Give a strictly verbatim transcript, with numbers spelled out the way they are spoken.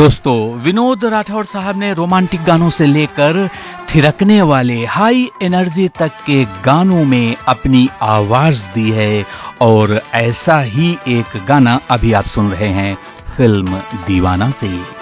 दोस्तों, विनोद राठौर साहब ने रोमांटिक गानों से लेकर थिरकने वाले हाई एनर्जी तक के गानों में अपनी आवाज दी है और ऐसा ही एक गाना अभी आप सुन रहे हैं फिल्म दीवाना से।